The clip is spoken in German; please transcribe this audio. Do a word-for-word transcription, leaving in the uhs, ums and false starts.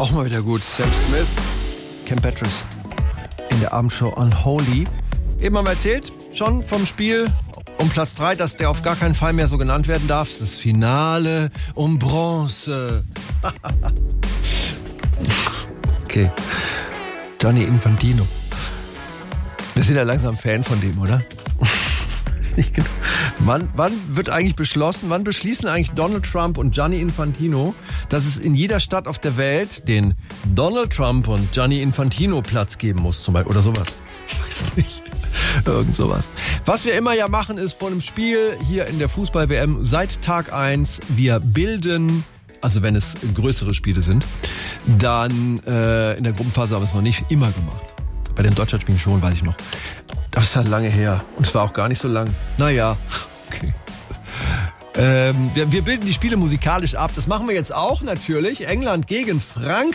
Auch mal wieder gut. Sam Smith, Kim Petras in der Abendshow Unholy. Eben haben wir erzählt, schon vom Spiel um Platz drei, dass der auf gar keinen Fall mehr so genannt werden darf. Das ist das Finale um Bronze. Okay. Gianni Infantino. Wir sind ja langsam Fan von dem, oder? Ist nicht genug. Wann, wann wird eigentlich beschlossen, wann beschließen eigentlich Donald Trump und Gianni Infantino, dass es in jeder Stadt auf der Welt den Donald Trump und Gianni Infantino Platz geben muss, zum Beispiel, oder sowas? Ich weiß nicht. Irgend sowas. Was wir immer ja machen, ist vor einem Spiel hier in der Fußball-W M seit Tag eins, wir bilden, also wenn es größere Spiele sind, dann äh, in der Gruppenphase haben wir es noch nicht immer gemacht. Bei den Deutschlandspielen schon, weiß ich noch. Das ist halt lange her. Und es war auch gar nicht so lang. Naja, okay. Ähm, wir, wir bilden die Spiele musikalisch ab. Das machen wir jetzt auch natürlich. England gegen Frankreich.